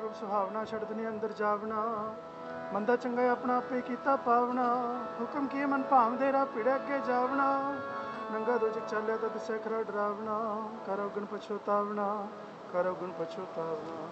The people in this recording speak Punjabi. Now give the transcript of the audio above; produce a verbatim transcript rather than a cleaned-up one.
ਸਮਾਗਮ ਸੁਹਾਵਣਾ, ਛੱਡ ਦੁਨੀਆ ਅੰਦਰ ਜਾਵਣਾ। ਮੰਦਾ ਚੰਗਾ ਆਪਣਾ ਆਪੇ ਕੀਤਾ ਪਾਵਣਾ, ਹੁਕਮ ਕੀ ਮਨ ਭਾਵਦੇ ਰਾਹ ਭਿੜੇ ਅੱਗੇ ਜਾਵਣਾ। ਨੰਗਾ ਦੋਜਕ ਚਾਲਿਆ ਤਾਂ ਦਿਸੈ ਖਰਾ ਡਰਾਵਣਾ, ਕਰ ਔਗਣ ਪਛੋਤਾਵਣਾ, ਕਰ ਔਗਣ ਪਛੋਤਾਵਣਾ।